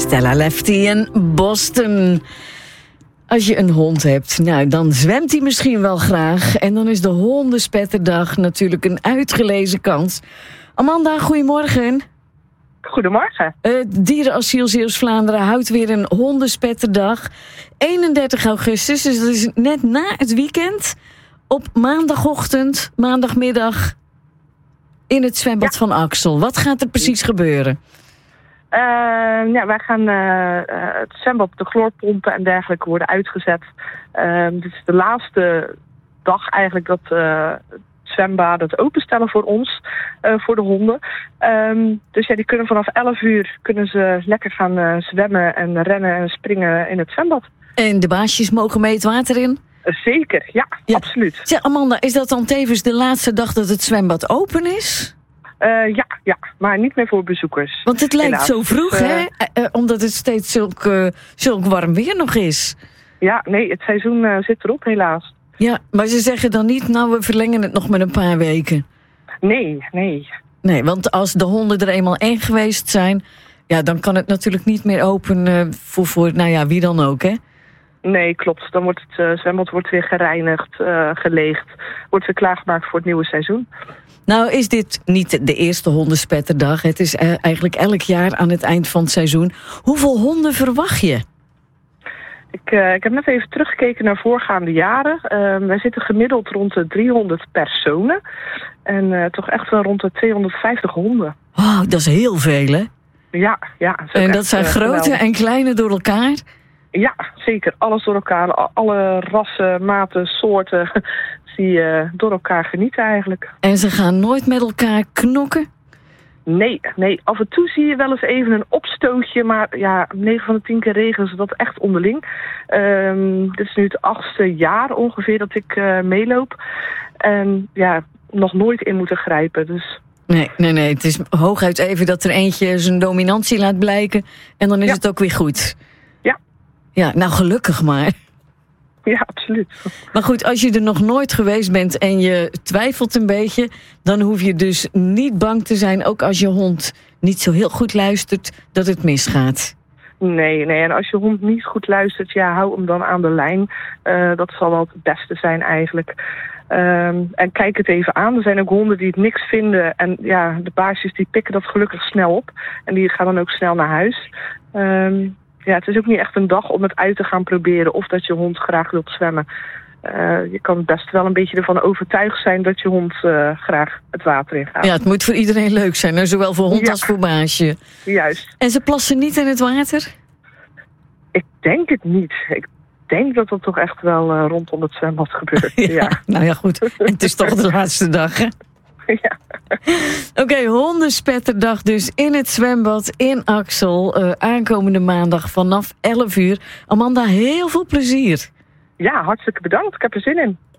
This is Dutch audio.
Stella Lefty in Boston. Als je een hond hebt, nou, dan zwemt hij misschien wel graag. En dan is de hondenspetterdag natuurlijk een uitgelezen kans. Amanda, goedemorgen. Goedemorgen. Dierenasiel Zeeuws-Vlaanderen houdt weer een hondenspetterdag. 31 augustus, dus dat is net na het weekend. Op maandagochtend, maandagmiddag in het zwembad van Axel. Wat gaat er precies gebeuren? Wij gaan het zwembad, de chloorpompen en dergelijke worden uitgezet. Dit is de laatste dag eigenlijk dat zwembaden het openstellen voor ons, voor de honden. Dus ja, die kunnen vanaf 11 uur kunnen ze lekker gaan zwemmen en rennen en springen in het zwembad. En de baasjes mogen mee het water in? Zeker, ja, absoluut. Zeg, Amanda, is dat dan tevens de laatste dag dat het zwembad open is? Ja, maar niet meer voor bezoekers. Want het lijkt helaas zo vroeg, hè? Omdat het steeds zulk warm weer nog is. Ja, nee, het seizoen zit erop, helaas. Ja, maar ze zeggen dan niet, nou, we verlengen het nog met een paar weken. Nee. Nee, want als de honden er eenmaal in geweest zijn, ja, dan kan het natuurlijk niet meer open voor nou ja, wie dan ook, hè? Nee, klopt. Dan wordt het zwembad weer gereinigd, geleegd. Wordt weer klaargemaakt voor het nieuwe seizoen. Nou is dit niet de eerste hondenspetterdag. Het is eigenlijk elk jaar aan het eind van het seizoen. Hoeveel honden verwacht je? Ik heb net even teruggekeken naar voorgaande jaren. Wij zitten gemiddeld rond de 300 personen. En toch echt wel rond de 250 honden. Oh, dat is heel veel, hè? Ja. En dat zijn grote en kleine door elkaar? Ja, zeker. Alles door elkaar. Alle rassen, maten, soorten die door elkaar genieten eigenlijk. En ze gaan nooit met elkaar knokken? Nee. Af en toe zie je wel eens even een opstootje. Maar ja, 9 van de 10 keer regelen ze dat echt onderling. Dit is nu het 8e jaar ongeveer dat ik meeloop. En ja, nog nooit in moeten grijpen. Dus... Nee. Het is hooguit even dat er eentje zijn dominantie laat blijken. En dan is het ook weer goed. Ja, nou gelukkig maar. Ja, absoluut. Maar goed, als je er nog nooit geweest bent en je twijfelt een beetje, dan hoef je dus niet bang te zijn, ook als je hond niet zo heel goed luistert, dat het misgaat. Nee. En als je hond niet goed luistert, ja, hou hem dan aan de lijn. Dat zal wel het beste zijn eigenlijk. En kijk het even aan. Er zijn ook honden die het niks vinden. En ja, de baasjes die pikken dat gelukkig snel op. En die gaan dan ook snel naar huis. Ja, het is ook niet echt een dag om het uit te gaan proberen of dat je hond graag wilt zwemmen. Je kan best wel een beetje ervan overtuigd zijn dat je hond graag het water in gaat. Ja, het moet voor iedereen leuk zijn, hè? Zowel voor hond als voor baasje. Juist. En ze plassen niet in het water? Ik denk het niet. Ik denk dat dat toch echt wel rondom het zwembad gebeurt. Ja. Nou ja, goed. En het is toch de laatste dag, hè? Ja. Oké, hondenspetterdag dus in het zwembad in Axel. Aankomende maandag vanaf 11 uur. Amanda, heel veel plezier. Ja, hartstikke bedankt. Ik heb er zin in.